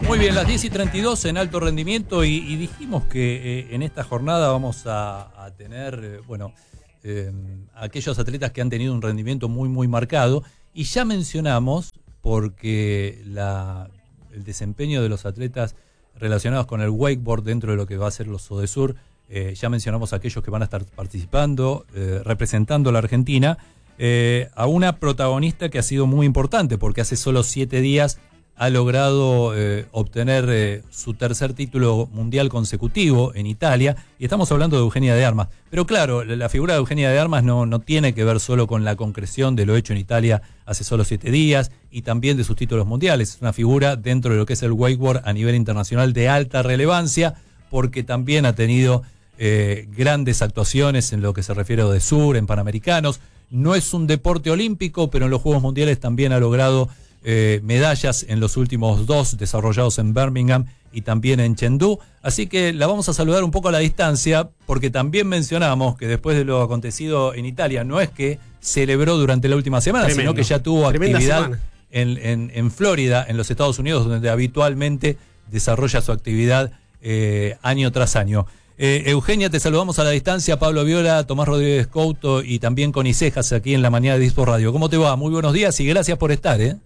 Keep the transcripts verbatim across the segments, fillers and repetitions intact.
Muy bien, las diez y treinta y dos en alto rendimiento y, y dijimos que eh, en esta jornada vamos a, a tener, eh, bueno, eh, aquellos atletas que han tenido un rendimiento muy, muy marcado y ya mencionamos, porque la, el desempeño de los atletas relacionados con el wakeboard dentro de lo que va a ser los Sodesur, eh, ya mencionamos a aquellos que van a estar participando, eh, representando a la Argentina, eh, a una protagonista que ha sido muy importante porque hace solo siete días ha logrado eh, obtener eh, su tercer título mundial consecutivo en Italia, y estamos hablando de Eugenia de Armas. Pero claro, la figura de Eugenia de Armas no, no tiene que ver solo con la concreción de lo hecho en Italia hace solo siete días y también de sus títulos mundiales. Es una figura dentro de lo que es el wakeboard a nivel internacional de alta relevancia, porque también ha tenido eh, grandes actuaciones en lo que se refiere a Odesur, en Panamericanos. No es un deporte olímpico, pero en los Juegos Mundiales también ha logrado Eh, medallas en los últimos dos desarrollados en Birmingham y también en Chengdu, así que la vamos a saludar un poco a la distancia porque también mencionamos que después de lo acontecido en Italia no es que celebró durante la última semana, Tremendo. sino que ya tuvo Tremenda actividad en, en, en Florida, en los Estados Unidos, donde habitualmente desarrolla su actividad eh, año tras año. Eh, Eugenia, te saludamos a la distancia, Pablo Viola, Tomás Rodríguez Couto y también con Icejas aquí en la mañana de Disport Radio. ¿Cómo te va? Muy buenos días y gracias por estar, ¿eh?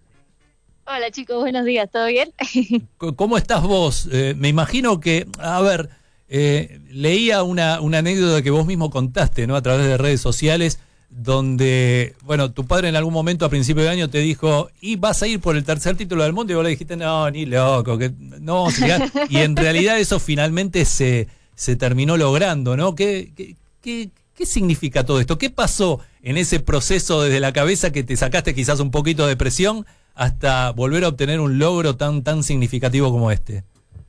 Hola chicos, buenos días, ¿todo bien? ¿Cómo estás vos? Eh, me imagino que, a ver, eh, leía una, una anécdota que vos mismo contaste, ¿no? A través de redes sociales, donde, bueno, tu padre en algún momento a principio de año te dijo, y vas a ir por el tercer título del mundo, y vos le dijiste, no, ni loco, que no vamos a llegar. Y en realidad eso finalmente se, se terminó logrando, ¿no? ¿Qué, qué, qué, ¿Qué significa todo esto? ¿Qué pasó en ese proceso desde la cabeza que te sacaste quizás un poquito de presión hasta volver a obtener un logro tan tan significativo como este?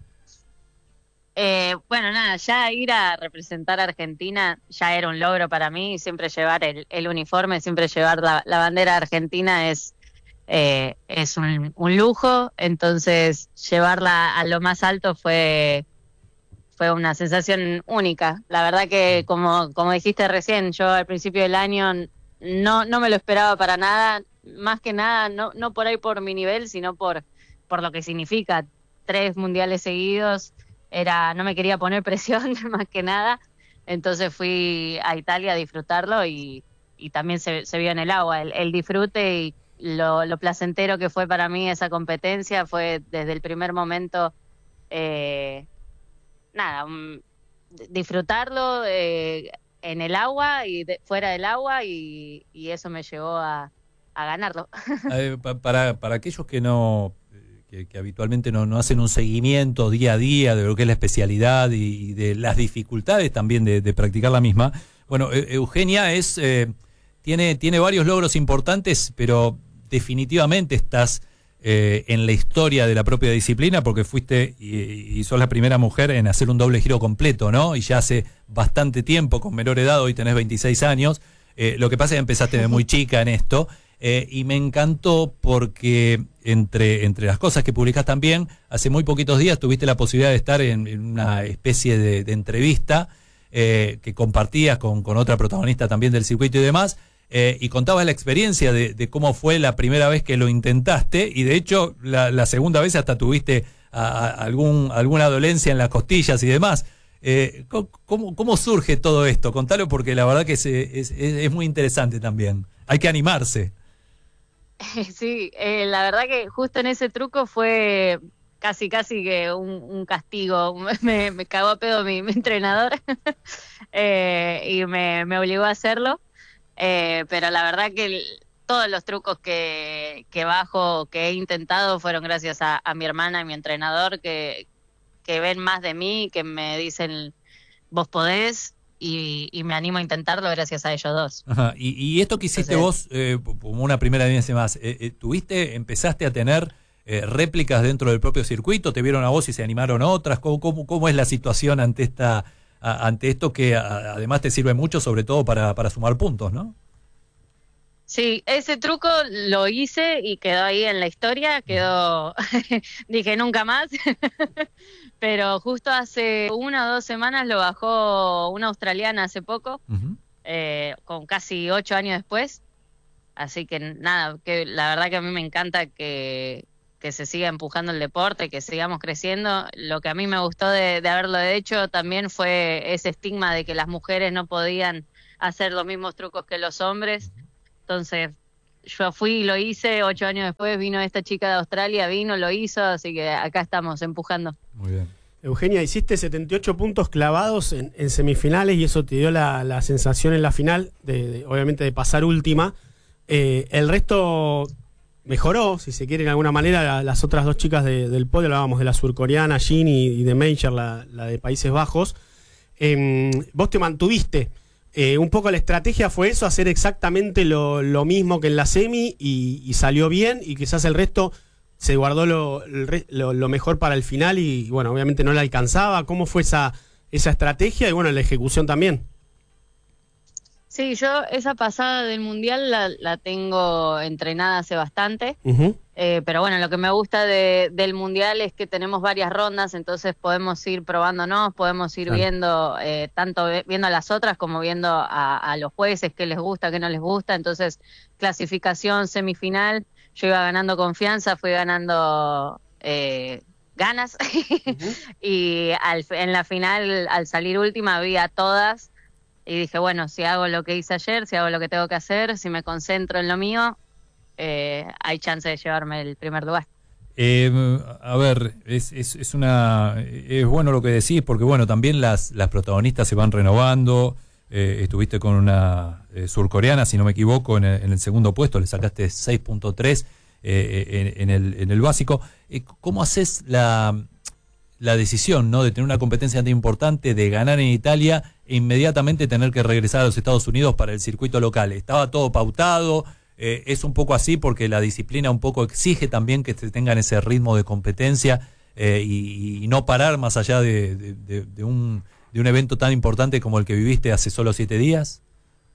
Eh, bueno, nada, ya ir a representar a Argentina ya era un logro para mí. Siempre llevar el, el uniforme, siempre llevar la, la bandera argentina es, eh, es un, un lujo. Entonces, llevarla a lo más alto fue, fue una sensación única. La verdad que, como, como dijiste recién, yo al principio del año no, no me lo esperaba para nada. Más que nada, no, no por ahí por mi nivel, sino por, por lo que significa. Tres mundiales seguidos, era, no me quería poner presión, más que nada. Entonces fui a Italia a disfrutarlo y, y también se, se vio en el agua. El, el disfrute y lo, lo placentero que fue para mí esa competencia fue desde el primer momento, eh, nada, um, disfrutarlo eh, en el agua y de, fuera del agua y, y eso me llevó a a ganarlo. Eh, para, para aquellos que no que, que habitualmente no, no hacen un seguimiento día a día de lo que es la especialidad y, y de las dificultades también de, de practicar la misma, bueno, Eugenia es eh, tiene, tiene varios logros importantes, pero definitivamente estás eh, en la historia de la propia disciplina porque fuiste y, y sos la primera mujer en hacer un doble giro completo, ¿no? Y ya hace bastante tiempo, con menor edad, hoy tenés veintiséis años, eh, lo que pasa es que empezaste de muy chica en esto. Eh, y me encantó porque entre, entre las cosas que publicás también, hace muy poquitos días tuviste la posibilidad de estar en, en una especie de, de entrevista eh, que compartías con, con otra protagonista también del circuito y demás, eh, y contabas la experiencia de, de cómo fue la primera vez que lo intentaste, y de hecho la, la segunda vez hasta tuviste a, a algún, alguna dolencia en las costillas y demás. Eh, ¿cómo, ¿Cómo surge todo esto? Contalo porque la verdad que es, es, es muy interesante también. Hay que animarse. Sí, eh, la verdad que justo en ese truco fue casi casi que un, un castigo. Me, me cagó a pedo mi, mi entrenador eh, y me, me obligó a hacerlo. Eh, pero la verdad que el, todos los trucos que, que bajo, que he intentado, fueron gracias a, a mi hermana y mi entrenador, que, que ven más de mí, que me dicen, vos podés. Y, y me animo a intentarlo gracias a ellos dos. Ajá. Y, y esto que hiciste Entonces, vos, eh, como una primera evidencia más, eh, eh, ¿tuviste, empezaste a tener eh, réplicas dentro del propio circuito? ¿Te vieron a vos y se animaron otras? ¿Cómo, cómo, cómo es la situación ante esta a, ante esto que a, además te sirve mucho, sobre todo para, para sumar puntos, ¿no? Sí, ese truco lo hice y quedó ahí en la historia, quedó, dije nunca más, pero justo hace una o dos semanas lo bajó una australiana hace poco, uh-huh. eh, con casi ocho años después, así que nada, que la verdad que a mí me encanta que, que se siga empujando el deporte, que sigamos creciendo. Lo que a mí me gustó de, de haberlo hecho también fue ese estigma de que las mujeres no podían hacer los mismos trucos que los hombres. Entonces yo fui y lo hice, ocho años después vino esta chica de Australia, vino, lo hizo, así que acá estamos empujando. Muy bien. Eugenia, hiciste setenta y ocho puntos clavados en, en semifinales y eso te dio la, la sensación en la final, de, de, obviamente de pasar última. Eh, el resto mejoró, si se quiere, de alguna manera. La, las otras dos chicas de, del podio, hablábamos de la surcoreana, Jin, y, y de Major, la, la de Países Bajos. Eh, vos te mantuviste. Eh, un poco la estrategia fue eso, hacer exactamente lo, lo mismo que en la semi y, y salió bien, y quizás el resto se guardó lo, lo, lo mejor para el final y, bueno, obviamente no le alcanzaba. ¿Cómo fue esa, esa estrategia y, bueno, la ejecución también? Sí, yo esa pasada del Mundial la, la tengo entrenada hace bastante, Uh-huh. eh, pero bueno, lo que me gusta de, del Mundial es que tenemos varias rondas, entonces podemos ir probándonos, podemos ir Claro. viendo, eh, tanto ve- viendo a las otras como viendo a, a los jueces qué les gusta, qué no les gusta. Entonces, clasificación, semifinal, yo iba ganando confianza, fui ganando eh, ganas Uh-huh. y al, en la final, al salir última, vi a todas. Y dije, bueno, si hago lo que hice ayer, si hago lo que tengo que hacer, si me concentro en lo mío, eh, hay chance de llevarme el primer lugar. Eh, a ver, es, es, es una es bueno lo que decís, porque bueno, también las, las protagonistas se van renovando. Eh, estuviste con una eh, surcoreana, si no me equivoco, en el, en el segundo puesto, le sacaste seis punto tres eh, en, en, el, en el básico. Eh, ¿Cómo haces la, la decisión, ¿no?, de tener una competencia tan importante, de ganar en Italia e inmediatamente tener que regresar a los Estados Unidos para el circuito local? ¿Estaba todo pautado? Eh, ¿Es un poco así porque la disciplina un poco exige también que se tengan ese ritmo de competencia eh, y, y no parar más allá de, de, de, de, un, de un evento tan importante como el que viviste hace solo siete días?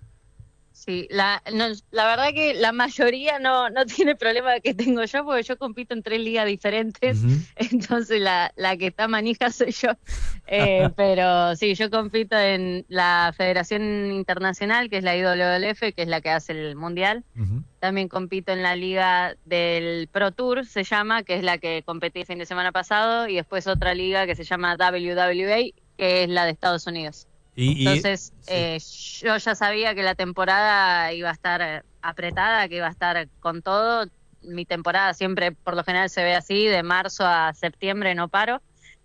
Sí, la, no, la verdad que la mayoría no, no tiene problema que tengo yo, porque yo compito en tres ligas diferentes, Uh-huh. entonces la, la que está manija soy yo. Eh, pero sí, yo compito en la Federación Internacional, que es la I W L F, que es la que hace el Mundial. Uh-huh. También compito en la liga del Pro Tour, se llama, que es la que competí el fin de semana pasado, y después otra liga que se llama W W A, que es la de Estados Unidos. Y, y- Entonces, sí. eh, yo ya sabía que la temporada iba a estar eh, apretada, que iba a estar con todo. Mi temporada siempre, por lo general, se ve así, de marzo a septiembre no paro.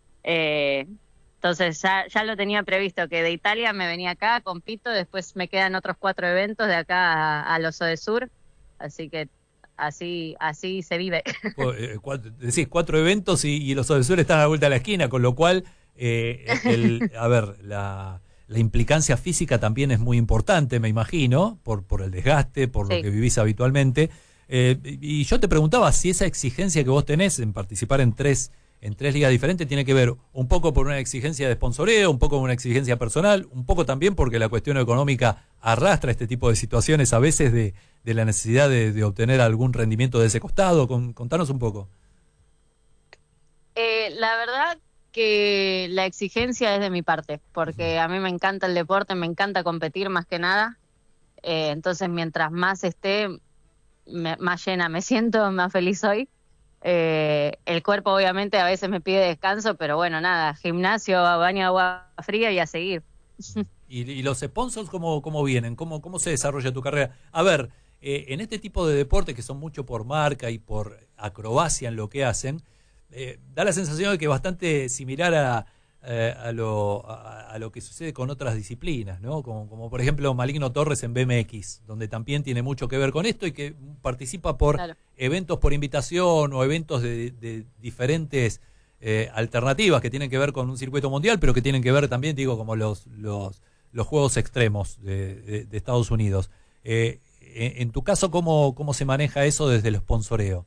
Eh, entonces, ya, ya lo tenía previsto, que de Italia me venía acá, compito, después me quedan otros cuatro eventos de acá a, al Oso de Sur. Así que así así se vive. Eh, cuatro, decís cuatro eventos y, y los Sur están a la vuelta de la esquina, con lo cual, eh, el, a ver, la, la implicancia física también es muy importante, me imagino, por, por el desgaste, por Sí. lo que vivís habitualmente. Eh, y yo te preguntaba si esa exigencia que vos tenés en participar en tres, en tres ligas diferentes tiene que ver un poco por una exigencia de sponsoreo, un poco por una exigencia personal, un poco también porque la cuestión económica arrastra este tipo de situaciones a veces de, de la necesidad de, de obtener algún rendimiento de ese costado. Con, contanos un poco. Eh, la verdad que la exigencia es de mi parte, porque a mí me encanta el deporte, me encanta competir más que nada. Eh, entonces, mientras más esté, me- más llena me siento, más feliz soy. Eh, el cuerpo obviamente a veces me pide descanso, pero bueno, nada, gimnasio, baño de agua fría y a seguir. ¿Y, y los sponsors cómo, cómo vienen? ¿Cómo, ¿Cómo se desarrolla tu carrera? A ver, eh, en este tipo de deportes que son mucho por marca y por acrobacia en lo que hacen, eh, da la sensación de que es bastante similar a, eh, a, lo, a, a lo que sucede con otras disciplinas, ¿no? Como, como por ejemplo Maligno Torres en B M X, donde también tiene mucho que ver con esto y que participa por Claro. eventos por invitación o eventos de, de diferentes eh, alternativas que tienen que ver con un circuito mundial, pero que tienen que ver también, digo, como los, los, los Juegos Extremos de, de, de Estados Unidos. Eh, en, en tu caso, ¿cómo, ¿cómo se maneja eso desde el sponsoreo?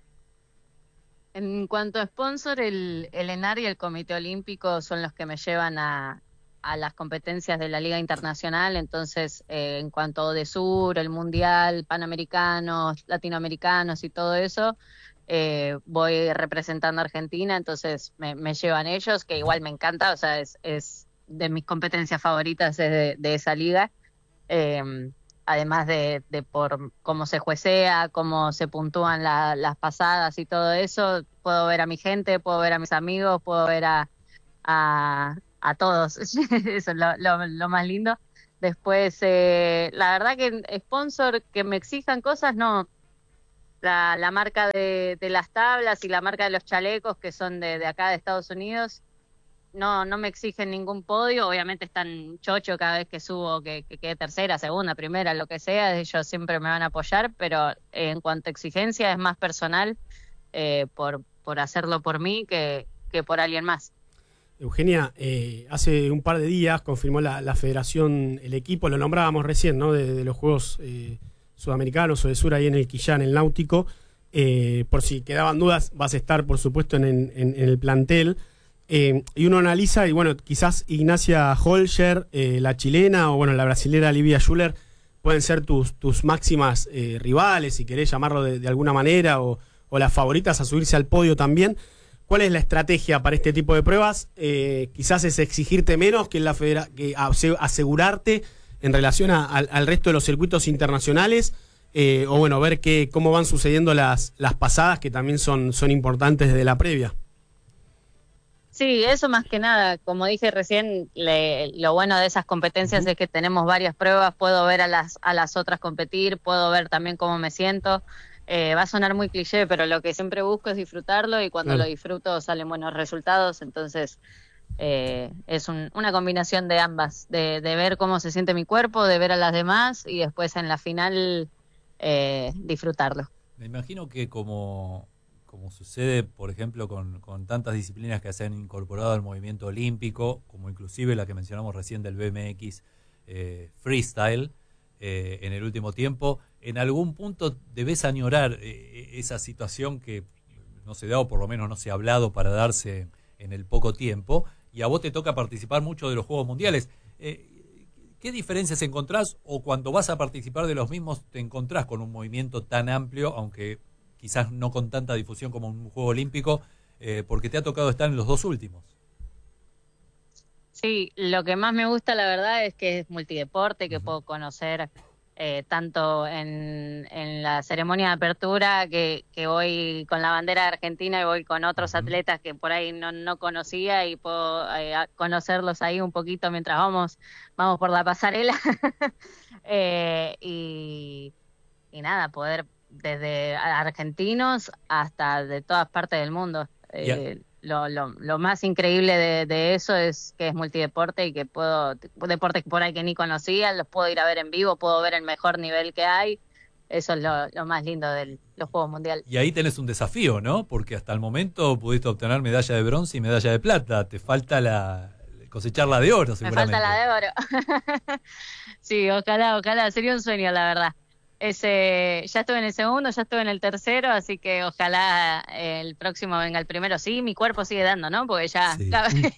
En cuanto a sponsor, el, el ENAR y el Comité Olímpico son los que me llevan a, a las competencias de la Liga Internacional. Entonces, eh, en cuanto de Sur, el Mundial, Panamericanos, Latinoamericanos y todo eso, eh, voy representando a Argentina, entonces me, me llevan ellos, que igual me encanta, o sea, es, es de mis competencias favoritas es de, de esa liga. Eh, además de, de por cómo se juecea, cómo se puntúan la, las pasadas y todo eso, puedo ver a mi gente, puedo ver a mis amigos, puedo ver a, a, a todos. Eso es lo, lo, lo más lindo. Después, eh, la verdad que sponsor que me exijan cosas, no. La, la marca de, de las tablas y la marca de los chalecos, que son de, de acá de Estados Unidos, no no me exigen ningún podio. Obviamente están chocho cada vez que subo, que, que quede tercera, segunda, primera, lo que sea, ellos siempre me van a apoyar, pero eh, en cuanto a exigencia es más personal, eh, por, por hacerlo por mí que, que por alguien más. Eugenia, eh, hace un par de días confirmó la, la federación, el equipo, lo nombrábamos recién, ¿no? De, de los Juegos eh, Sudamericanos o de Sur ahí en el Quillán, en el Náutico. Eh, por si quedaban dudas, vas a estar, por supuesto, en, en, en el plantel. Eh, y uno analiza, y bueno, quizás Ignacia Holger, eh, la chilena, o bueno, la brasilera Livia Schuller, pueden ser tus, tus máximas eh, rivales, si querés llamarlo de, de alguna manera, o, o las favoritas a subirse al podio también. ¿Cuál es la estrategia para este tipo de pruebas? Eh, quizás es exigirte menos que, en la federa- que asegurarte en relación a, al, al resto de los circuitos internacionales, eh, o bueno, ver que, cómo van sucediendo las, las pasadas, que también son, son importantes desde la previa. Sí, eso más que nada, como dije recién, le, lo bueno de esas competencias uh-huh. es que tenemos varias pruebas, puedo ver a las, a las otras competir, puedo ver también cómo me siento. Eh, va a sonar muy cliché, pero lo que siempre busco es disfrutarlo, y cuando claro. lo disfruto salen buenos resultados. Entonces eh, es un, una combinación de ambas, de, de ver cómo se siente mi cuerpo, de ver a las demás, y después en la final eh, disfrutarlo. Me imagino que como, como sucede, por ejemplo, con, con tantas disciplinas que se han incorporado al movimiento olímpico, como inclusive la que mencionamos recién del B M X eh, Freestyle, eh, en el último tiempo, en algún punto debes añorar eh, esa situación que no se da, o por lo menos no se ha hablado para darse en el poco tiempo, y a vos te toca participar mucho de los Juegos Mundiales. Eh, ¿Qué diferencias encontrás, o cuando vas a participar de los mismos te encontrás con un movimiento tan amplio, aunque quizás no con tanta difusión como un Juego Olímpico, eh, porque te ha tocado estar en los dos últimos? Sí, lo que más me gusta, la verdad, es que es multideporte, que uh-huh. puedo conocer eh, tanto en, en la ceremonia de apertura, que, que voy con la bandera de Argentina y voy con otros uh-huh. atletas que por ahí no, no conocía, y puedo eh, conocerlos ahí un poquito mientras vamos, vamos por la pasarela. eh, y, y nada, poder desde argentinos hasta de todas partes del mundo. Eh, yeah. Lo, lo, lo más increíble de, de eso es que es multideporte, y que puedo, deportes por ahí que ni conocía, los puedo ir a ver en vivo, puedo ver el mejor nivel que hay. Eso es lo, lo más lindo de los Juegos Mundiales. Y ahí tenés un desafío, ¿no? Porque hasta el momento pudiste obtener medalla de bronce y medalla de plata. Te falta la cosechar la de oro, seguramente. Me falta la de oro. Sí, ojalá, ojalá. Sería un sueño, la verdad. Ese, ya estuve en el segundo, ya estuve en el tercero, así que ojalá el próximo venga el primero. Sí, mi cuerpo sigue dando, ¿no? Porque ya... Sí.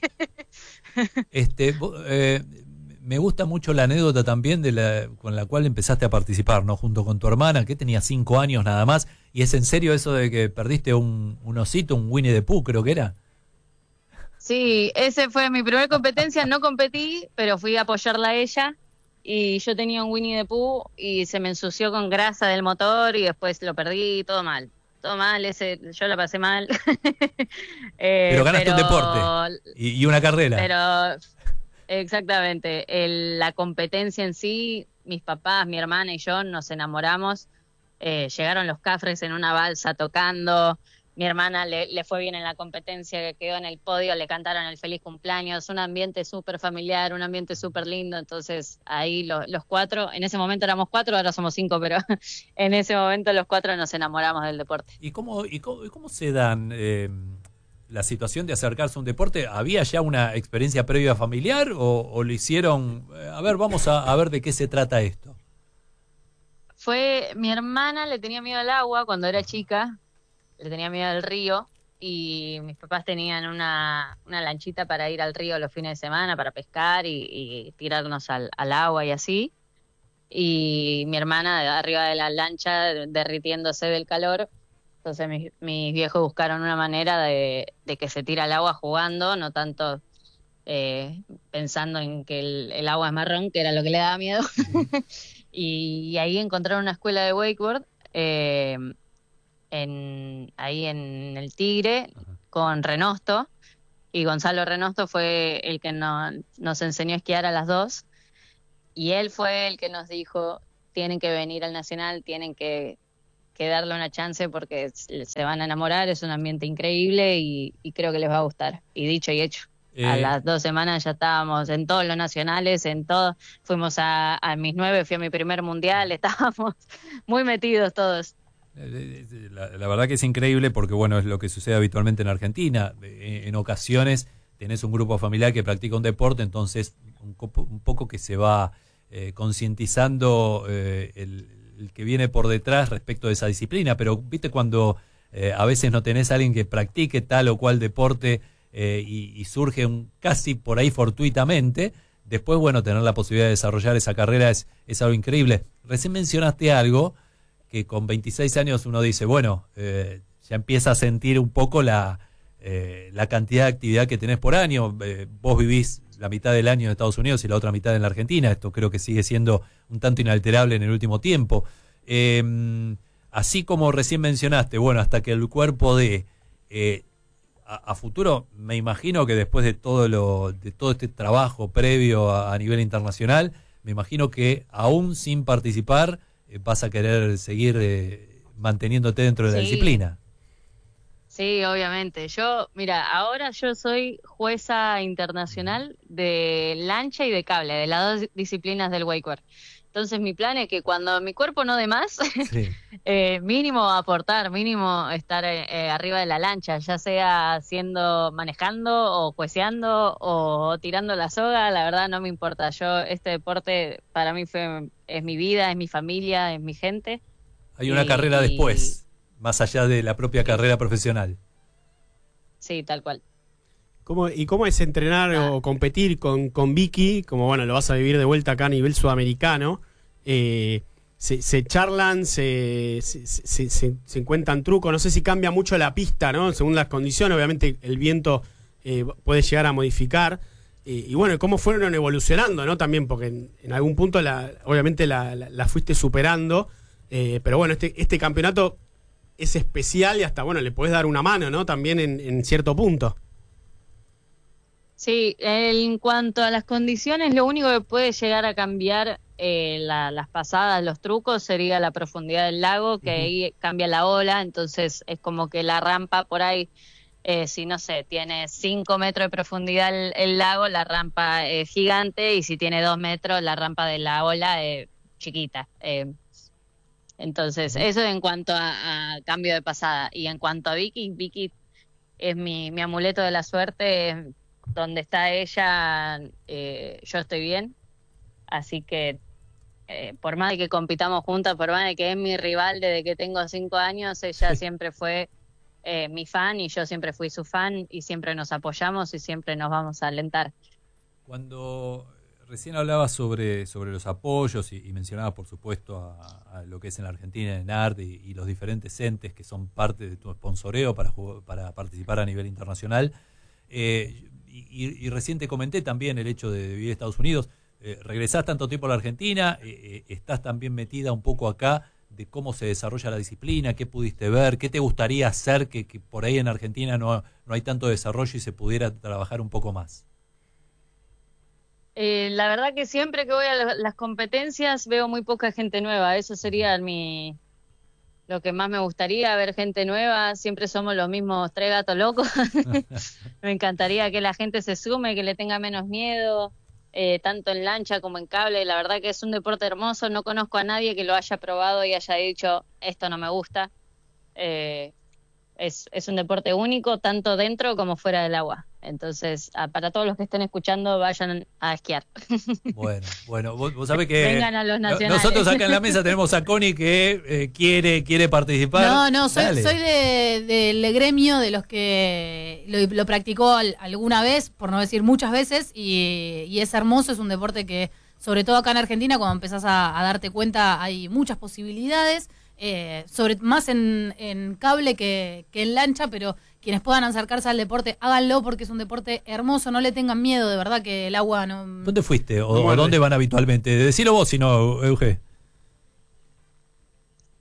este, eh, me gusta mucho la anécdota también de la, con la cual empezaste a participar, ¿no? Junto con tu hermana, que tenía cinco años nada más. ¿Y es en serio eso de que perdiste un, un osito, un Winnie the Pooh, creo que era? Sí, ese fue mi primera competencia. No competí, pero fui a apoyarla a ella. Y yo tenía un Winnie the Pooh y se me ensució con grasa del motor, y después lo perdí, todo mal. Todo mal, ese yo la pasé mal. eh, pero ganaste pero, un deporte y, y una carrera. Pero exactamente, el, la competencia en sí, mis papás, mi hermana y yo nos enamoramos. Eh, llegaron los Cafres en una balsa tocando. Mi hermana le, le fue bien en la competencia, que quedó en el podio, le cantaron el feliz cumpleaños, un ambiente súper familiar, un ambiente súper lindo. Entonces ahí lo, los cuatro, en ese momento éramos cuatro, ahora somos cinco, pero en ese momento los cuatro nos enamoramos del deporte. ¿Y cómo, y cómo, y cómo se dan eh, la situación de acercarse a un deporte? ¿Había ya una experiencia previa familiar, o, o lo hicieron, eh, a ver, vamos a, a ver de qué se trata esto? Fue, mi hermana le tenía miedo al agua cuando era chica. Le tenía miedo al río, y mis papás tenían una, una lanchita para ir al río los fines de semana para pescar y, y tirarnos al, al agua y así. Y mi hermana arriba de la lancha derritiéndose del calor. Entonces mis, mis viejos buscaron una manera de, de que se tire al agua jugando, no tanto eh, pensando en que el, el agua es marrón, que era lo que le daba miedo. y, y ahí encontraron una escuela de wakeboard eh, en, ahí en el Tigre, Ajá. con Renosto, y Gonzalo Renosto fue el que no, nos enseñó a esquiar a las dos, y él fue el que nos dijo, tienen que venir al Nacional, tienen que, que darle una chance porque se van a enamorar, es un ambiente increíble y, y creo que les va a gustar. Y dicho y hecho. Eh, a las dos semanas ya estábamos en todos los nacionales, en todo, fuimos a, a mis nueve, fui a mi primer mundial, estábamos muy metidos todos. La, la verdad que es increíble porque, bueno, es lo que sucede habitualmente en Argentina. En, en ocasiones tenés un grupo familiar que practica un deporte, entonces un, copo, un poco que se va eh, concientizando eh, el, el que viene por detrás respecto de esa disciplina. Pero, viste, cuando eh, a veces no tenés a alguien que practique tal o cual deporte eh, y, y surge un, casi por ahí fortuitamente, después, bueno, tener la posibilidad de desarrollar esa carrera es, es algo increíble. Recién mencionaste algo que con veintiséis años uno dice, bueno, eh, ya empieza a sentir un poco la, eh, la cantidad de actividad que tenés por año. Eh, vos vivís la mitad del año en Estados Unidos y la otra mitad en la Argentina. Esto creo que sigue siendo un tanto inalterable en el último tiempo. Eh, así como recién mencionaste, bueno, hasta que el cuerpo de... Eh, a, a futuro, me imagino que después de todo, lo, de todo este trabajo previo a, a nivel internacional, me imagino que aún sin participar vas a querer seguir eh, manteniéndote dentro de la sí. disciplina. Sí, obviamente. Yo, mira, ahora yo soy jueza internacional de lancha y de cable, de las dos disciplinas del wakeboard. Entonces mi plan es que cuando mi cuerpo no dé más, sí. eh, mínimo aportar, mínimo estar eh, arriba de la lancha, ya sea haciendo, manejando o jueceando o tirando la soga, la verdad no me importa. Yo, este deporte para mí fue, es mi vida, es mi familia, es mi gente. Hay una y, carrera después, y, más allá de la propia sí. carrera profesional. Sí, tal cual. ¿Cómo, ¿Y cómo es entrenar ah. o competir con, con Vicky? Como bueno, lo vas a vivir de vuelta acá a nivel sudamericano. Eh, se, se charlan, se, se, se, se, se encuentran trucos. No sé si cambia mucho la pista, ¿no? Según las condiciones, obviamente el viento eh, puede llegar a modificar. Eh, y bueno, cómo fueron evolucionando, ¿no? También, porque en, en algún punto la, obviamente la, la, la fuiste superando. Eh, pero bueno, este, este campeonato es especial y hasta, bueno, le podés dar una mano, ¿no? También en, en cierto punto. Sí, en cuanto a las condiciones, lo único que puede llegar a cambiar eh, la, las pasadas, los trucos, sería la profundidad del lago, que uh-huh. ahí cambia la ola, entonces es como que la rampa por ahí, eh, si no sé, tiene cinco metros de profundidad el, el lago, la rampa es gigante, y si tiene dos metros, la rampa de la ola es chiquita. Eh, entonces, uh-huh. eso en cuanto a, a cambio de pasada. Y en cuanto a Vicky, Vicky es mi, mi amuleto de la suerte. Donde está ella, eh, yo estoy bien, así que eh, por más de que compitamos juntas, por más de que es mi rival desde que tengo cinco años, ella siempre fue eh, mi fan y yo siempre fui su fan y siempre nos apoyamos y siempre nos vamos a alentar. Cuando recién hablabas sobre, sobre los apoyos y, y mencionabas por supuesto a, a lo que es en la Argentina, en Art y, y los diferentes entes que son parte de tu sponsoreo para, para participar a nivel internacional, eh, Y, y recién te comenté también el hecho de vivir en Estados Unidos. Eh, regresás tanto tiempo a la Argentina, eh, eh, estás también metida un poco acá de cómo se desarrolla la disciplina, qué pudiste ver, qué te gustaría hacer que, que por ahí en Argentina no, no hay tanto desarrollo y se pudiera trabajar un poco más. Eh, la verdad que siempre que voy a las competencias veo muy poca gente nueva, eso sería mi... Lo que más me gustaría, ver gente nueva. Siempre somos los mismos tres gatos locos. Me encantaría que la gente se sume, que le tenga menos miedo, eh, tanto en lancha como en cable. La verdad que es un deporte hermoso. No conozco a nadie que lo haya probado y haya dicho, esto no me gusta. Eh, es, es un deporte único, tanto dentro como fuera del agua. Entonces, a, para todos los que estén escuchando, vayan a esquiar. Bueno, bueno, vos, vos sabés que vengan a los nacionales. Nosotros acá en la mesa tenemos a Connie que eh, quiere quiere participar. No, no, soy, soy del de, de gremio de los que lo, lo practicó al, alguna vez, por no decir muchas veces, y, y es hermoso, es un deporte que, sobre todo acá en Argentina, cuando empezás a, a darte cuenta, hay muchas posibilidades. Eh, sobre más en, en cable que, que en lancha, pero quienes puedan acercarse al deporte, háganlo porque es un deporte hermoso, no le tengan miedo, de verdad que el agua no... ¿Dónde fuiste o, o dónde van habitualmente? Decilo vos si no, Euge.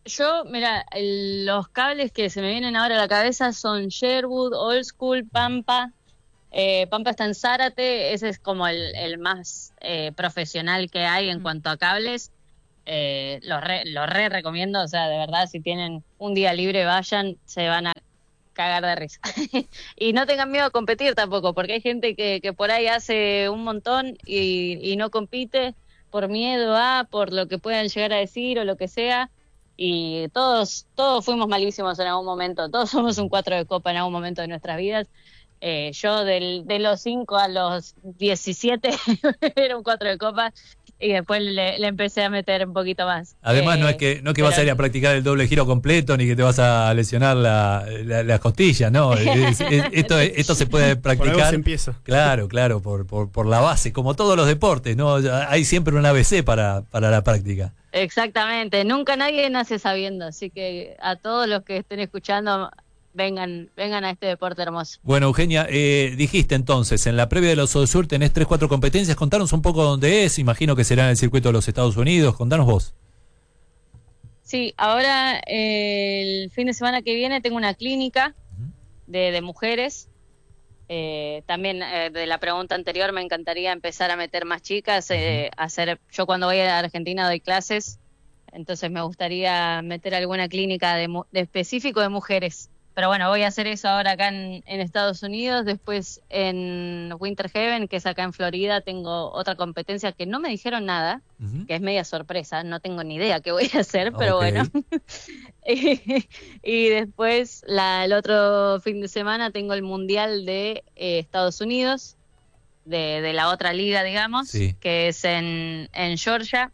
Yo, mira, el- los cables que se me vienen ahora a la cabeza son Sherwood, Old School, Pampa. Eh, Pampa está en Zárate, ese es como el, el más eh, profesional que hay en cuanto a cables. Eh, lo re, lo re recomiendo, o sea, de verdad, si tienen un día libre, vayan, se van a cagar de risa. Y no tengan miedo a competir tampoco, porque hay gente que, que por ahí hace un montón y, y no compite por miedo a, por lo que puedan llegar a decir o lo que sea. Y todos, todos fuimos malísimos en algún momento, todos somos un cuatro de copa en algún momento de nuestras vidas. Eh, yo del, de los cinco a los diecisiete era un cuatro de copa y después le, le empecé a meter un poquito más. Además, Eh, no es que no es que pero- vas a ir a practicar el doble giro completo ni que te vas a lesionar la, la, las costillas, ¿no? Es- es- esto, esto se puede Por algo practicar. se empieza. Claro, claro, por, por, por la base, como todos los deportes, ¿no? Hay siempre un A B C para, para la práctica. Exactamente, nunca nadie nace sabiendo, así que a todos los que estén escuchando, vengan, vengan a este deporte hermoso. Bueno, Eugenia, eh, dijiste entonces, en la previa de los Odesur tenés tres, cuatro competencias, contanos un poco dónde es, imagino que será en el circuito de los Estados Unidos, contanos vos. Sí, ahora eh, el fin de semana que viene tengo una clínica de, de mujeres. Eh, también eh, de la pregunta anterior me encantaría empezar a meter más chicas, eh, hacer, yo cuando voy a Argentina doy clases, entonces me gustaría meter alguna clínica de, mu- de específico de mujeres. Pero bueno, voy a hacer eso ahora acá en, en Estados Unidos, después en Winter Haven, que es acá en Florida, tengo otra competencia que no me dijeron nada, Ujú. que es media sorpresa, no tengo ni idea qué voy a hacer, pero Ok. bueno. y, y después la, el otro fin de semana tengo el Mundial de eh, Estados Unidos, de, de la otra liga, digamos, Sí. que es en, en Georgia,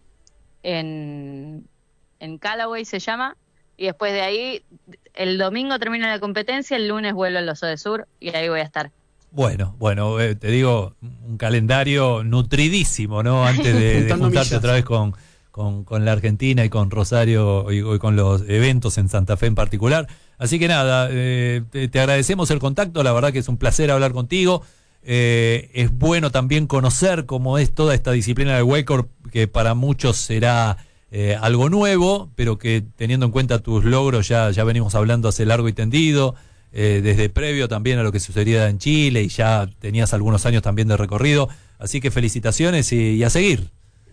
en, en Callaway se llama, y después de ahí, el domingo termina la competencia, el lunes vuelvo a los Odesur y ahí voy a estar. Bueno, bueno, eh, te digo, un calendario nutridísimo, ¿no? Antes de, de Juntando juntarte millas. otra vez con, con, con la Argentina y con Rosario y, y con los eventos en Santa Fe en particular. Así que nada, eh, te, te agradecemos el contacto, la verdad que es un placer hablar contigo. Eh, es bueno también conocer cómo es toda esta disciplina del wakeboard, que para muchos será eh, algo nuevo, pero que teniendo en cuenta tus logros ya, ya venimos hablando hace largo y tendido. Eh, desde previo también a lo que sucedía en Chile y ya tenías algunos años también de recorrido, así que felicitaciones y, y a seguir.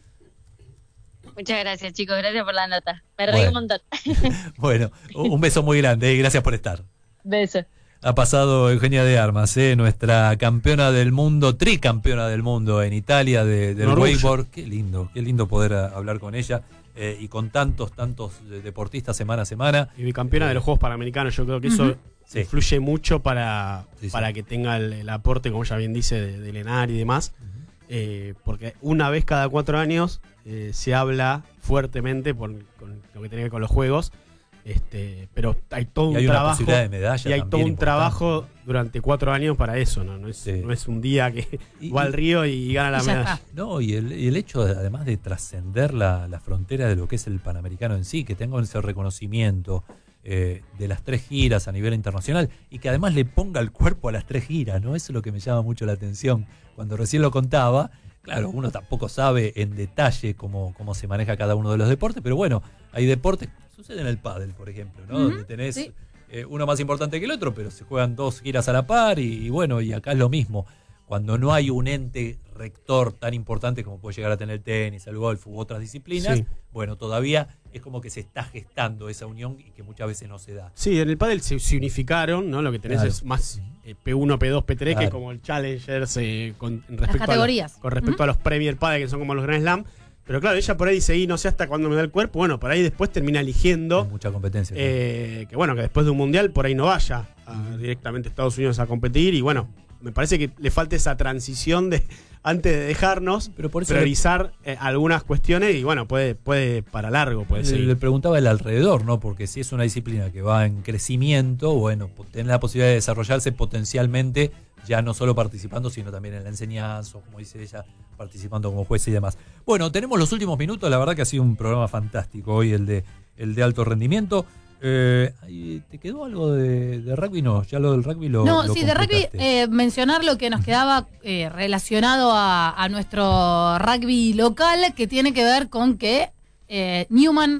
Muchas gracias, chicos, gracias por la nota. Me reí Bueno. un montón. Bueno, un beso muy grande y gracias por estar. Besos. Ha pasado Eugenia de Armas, ¿eh? Nuestra campeona del mundo, tricampeona del mundo en Italia de, del Un orgullo. wakeboard. Qué lindo, qué lindo poder a, hablar con ella eh, y con tantos, tantos eh, deportistas semana a semana. Y bicampeona de los Juegos Panamericanos, yo creo que eso Sí. influye mucho para, Sí, sí. para que tenga el, el aporte, como ella bien dice, de, del ENAR y demás. Eh, porque una vez cada cuatro años eh, se habla fuertemente por, con lo que tiene que ver con los Juegos. Este, pero hay todo Y un hay una trabajo posibilidad de medalla y hay también todo un importante. trabajo durante cuatro años para eso, ¿no? No es, Sí. no es un día que Y- va al río y gana la Y ya medalla. está. No, y el, y el hecho, de, además de trascender la, la frontera de lo que es el Panamericano en sí, que tenga ese reconocimiento eh, de las tres giras a nivel internacional y que además le ponga el cuerpo a las tres giras, ¿no? Eso es lo que me llama mucho la atención. Cuando recién lo contaba, claro, uno tampoco sabe en detalle cómo, cómo se maneja cada uno de los deportes, pero bueno, hay deportes, sucede en el pádel, por ejemplo, ¿no? Ujú, Donde tenés sí. eh, uno más importante que el otro, pero se juegan dos giras a la par y, y bueno, y acá es lo mismo. Cuando no hay un ente rector tan importante como puede llegar a tener el tenis, el golf u otras disciplinas, Sí. bueno, todavía es como que se está gestando esa unión y que muchas veces no se da. Sí, en el pádel se, se unificaron, ¿no? Lo que tenés Claro. es más eh, P uno, P dos, P tres, que Claro. es como el Challengers eh, con respecto categorías. A los, con respecto a los Premier Padel, que son como los Grand Slam. Pero claro, ella por ahí dice, y no sé hasta cuándo me da el cuerpo. Bueno, por ahí después termina eligiendo Hay mucha competencia. eh, que bueno, que después de un mundial por ahí no vaya a- directamente a Estados Unidos a competir. Y bueno, me parece que le falta esa transición de antes de dejarnos Pero por eso priorizar eh, algunas cuestiones y bueno, puede, puede para largo, puede le, ser. le preguntaba el alrededor, ¿no? Porque si es una disciplina que va en crecimiento, bueno, po- tener la posibilidad de desarrollarse potencialmente, ya no solo participando, sino también en la enseñanza, o como dice ella, participando como juez y demás. Bueno, tenemos los últimos minutos, la verdad que ha sido un programa fantástico hoy, el de, el de alto rendimiento. Eh, ay, ¿te quedó algo de, de rugby? No, ya lo del rugby lo No, lo sí, de rugby, completaste. eh, mencionar lo que nos quedaba eh, relacionado a, a nuestro rugby local, que tiene que ver con que eh, Newman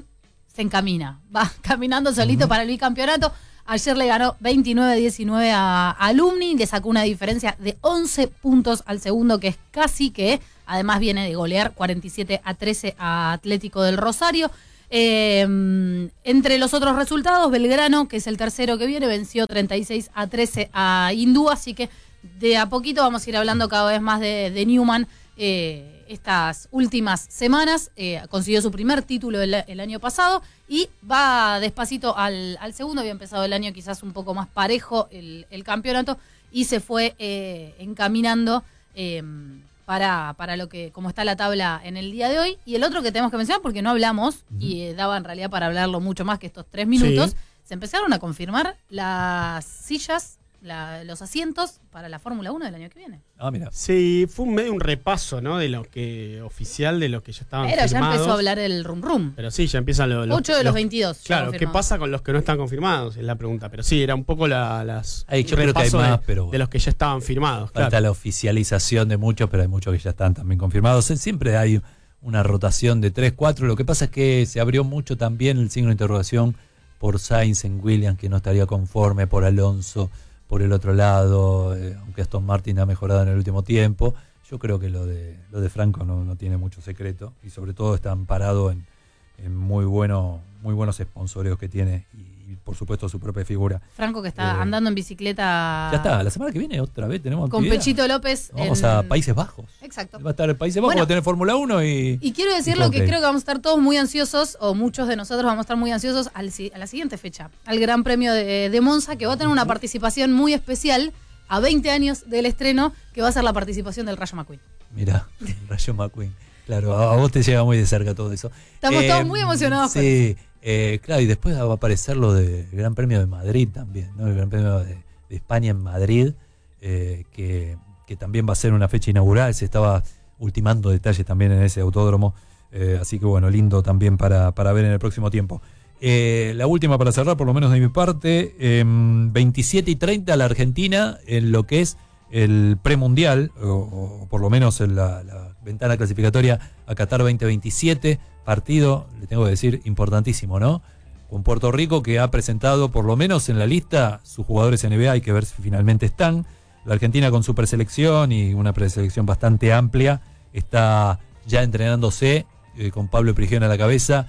se encamina, va caminando solito uh-huh. para el bicampeonato. Ayer le ganó veintinueve a diecinueve a, a Alumni, le sacó una diferencia de once puntos al segundo, que es casi que, además viene de golear cuarenta y siete a trece a Atlético del Rosario. Eh, entre los otros resultados, Belgrano, que es el tercero que viene, venció treinta y seis a trece a Hindú, así que de a poquito vamos a ir hablando cada vez más de, de Newman. Eh, estas últimas semanas eh, consiguió su primer título el, el año pasado y va despacito al, al segundo. Había empezado el año quizás un poco más parejo el, el campeonato y se fue eh, encaminando eh, para, para lo que como está la tabla en el día de hoy. Y el otro que tenemos que mencionar, porque no hablamos uh-huh. y eh, daba en realidad para hablarlo mucho más que estos tres minutos, sí. se empezaron a confirmar las sillas, La, los asientos para la Fórmula uno del año que viene. Ah, mira. Sí, fue un medio un repaso, ¿no? De lo que oficial, de lo que ya estaban Pero firmados. ya empezó a hablar el rum rum. Pero sí, ya empiezan los... ocho de los veintidós. Claro, ¿qué pasa con los que no están confirmados? Es la pregunta. Pero sí, era un poco la, las... Ay, yo creo que hay más, de, pero... de los que ya estaban firmados. Falta claro. la oficialización de muchos, pero hay muchos que ya están también confirmados. Siempre hay una rotación de tres, cuatro. Lo que pasa es que se abrió mucho también el signo de interrogación por Sainz en Williams, que no estaría conforme, por Alonso... por el otro lado, eh, aunque Aston Martin ha mejorado en el último tiempo, yo creo que lo de lo de Franco no, no tiene mucho secreto y sobre todo está amparado en, en muy bueno, muy buenos sponsoreos que tiene y, y por supuesto su propia figura. Franco que está eh, andando en bicicleta. Ya está, la semana que viene otra vez tenemos con actividad. Pechito López. Vamos en... a Países Bajos. Exacto. Va a estar en Países Bajos, bueno, va a tener Fórmula uno y... Y quiero decirlo y que creo que vamos a estar todos muy ansiosos, o muchos de nosotros vamos a estar muy ansiosos al, a la siguiente fecha, al Gran Premio de, de Monza, que va a tener una participación muy especial a veinte años del estreno, que va a ser la participación del Rayo McQueen. Mirá, el Rayo McQueen. Claro, a, a vos te llega muy de cerca todo eso. Estamos eh, todos muy emocionados. Sí, eh, claro, y después va a aparecer lo del Gran Premio de Madrid también, ¿no? El Gran Premio de, de España en Madrid, eh, que, que también va a ser una fecha inaugural. Se estaba ultimando detalles también en ese autódromo, eh, así que bueno, lindo también para, para ver en el próximo tiempo. Eh, la última para cerrar, por lo menos de mi parte, eh, veintisiete y treinta la Argentina en lo que es el premundial, o, o por lo menos en la, la ventana clasificatoria a Qatar veinte veintisiete, partido, le tengo que decir, importantísimo, ¿no? Con Puerto Rico, que ha presentado por lo menos en la lista sus jugadores N B A, hay que ver si finalmente están. La Argentina con su preselección y una preselección bastante amplia, está ya entrenándose eh, con Pablo Prigioni a la cabeza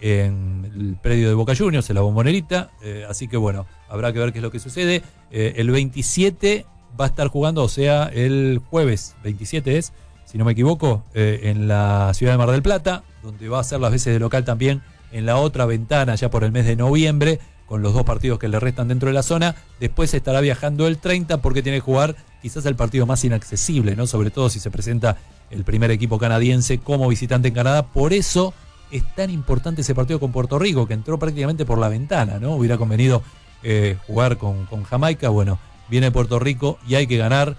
en el predio de Boca Juniors, en la Bombonerita, eh, así que bueno, habrá que ver qué es lo que sucede. Eh, el veintisiete va a estar jugando, o sea, el jueves veintisiete es, si no me equivoco, eh, en la ciudad de Mar del Plata, donde va a hacer las veces de local también en la otra ventana ya por el mes de noviembre, con los dos partidos que le restan dentro de la zona. Después estará viajando el treinta porque tiene que jugar quizás el partido más inaccesible, ¿no? Sobre todo si se presenta el primer equipo canadiense como visitante en Canadá. Por eso es tan importante ese partido con Puerto Rico, que entró prácticamente por la ventana, ¿no? Hubiera convenido eh, jugar con, con Jamaica. Bueno, viene Puerto Rico y hay que ganar,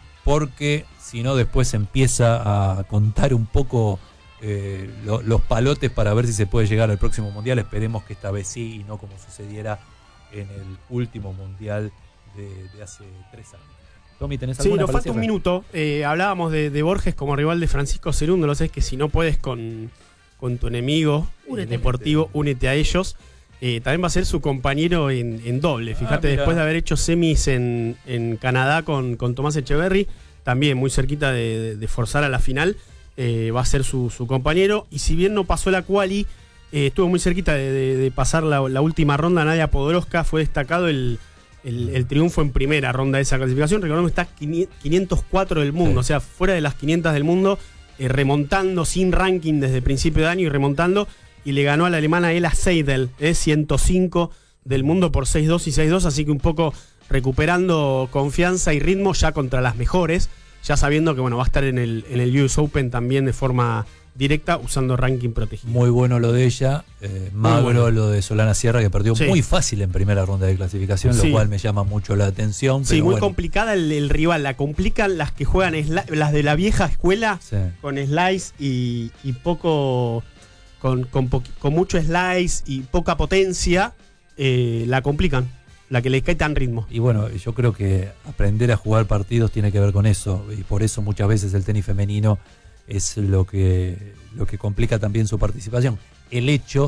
porque si no después se empieza a contar un poco eh, lo, los palotes para ver si se puede llegar al próximo Mundial. Esperemos que esta vez sí y no como sucediera en el último Mundial de, de hace tres años. Tommy, ¿tenés alguna? Sí, nos falta un minuto. Eh, hablábamos de, de Borges como rival de Francisco Cerundo. Lo sé, es que si no puedes con... con tu enemigo eh, deportivo, únete a ellos. Eh, también va a ser su compañero en, en doble. Fíjate, ah, después de haber hecho semis en, en Canadá con, con Tomás Echeverry, también muy cerquita de, de, de forzar a la final, eh, va a ser su, su compañero. Y si bien no pasó la quali, eh, estuvo muy cerquita de, de, de pasar la, la última ronda. Nadia Podoroska, fue destacado el, el, el triunfo en primera ronda de esa clasificación. Recordemos que está quinientos cuatro del mundo, sí. O sea, fuera de las quinientas del mundo. Eh, remontando sin ranking desde el principio de año y remontando, y le ganó a la alemana Ela Seidel, eh, ciento cinco del mundo por seis dos y seis dos, así que un poco recuperando confianza y ritmo ya contra las mejores, ya sabiendo que bueno, va a estar en el, en el U S Open también de forma directa usando ranking protegido. Muy bueno lo de ella, eh, magro bueno. Lo de Solana Sierra, que perdió sí. muy fácil en primera ronda de clasificación, sí. Lo cual me llama mucho la atención. Sí, pero muy bueno. complicada el, el rival, la complican las que juegan, las de la vieja escuela, sí. Con slice y, y poco, con, con, po, con mucho slice y poca potencia, eh, la complican, la que les cae tan ritmo. Y bueno, yo creo que aprender a jugar partidos tiene que ver con eso, y por eso muchas veces el tenis femenino es lo que, lo que complica también su participación. El hecho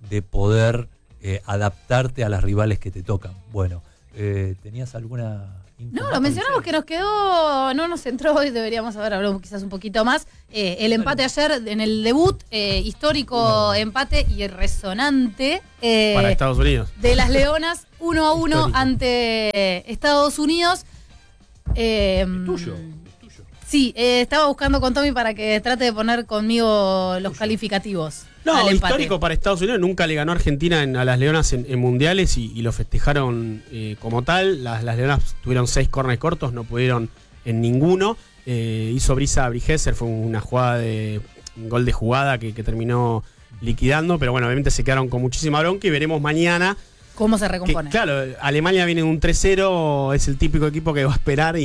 de poder eh, adaptarte a las rivales que te tocan. Bueno, eh, ¿tenías alguna...? No, lo mencionamos que nos quedó, no nos entró hoy, deberíamos haber hablado quizás un poquito más. Eh, el empate ayer en el debut, eh, histórico no. empate y resonante. Eh, Para Estados Unidos. De las Leonas, uno a uno ante Estados Unidos. Eh, ¿El tuyo? Sí, eh, estaba buscando con Tommy para que trate de poner conmigo los calificativos. No, histórico para Estados Unidos. Nunca le ganó Argentina en, a las Leonas en, en mundiales y, y lo festejaron eh, como tal. Las, las Leonas tuvieron seis córneres cortos, no pudieron en ninguno. Eh, hizo Brisa Brigeser, fue una jugada de un gol de jugada que, que terminó liquidando. Pero bueno, obviamente se quedaron con muchísima bronca y veremos mañana cómo se recompone. Que, claro, Alemania viene de un tres cero, es el típico equipo que va a esperar. Y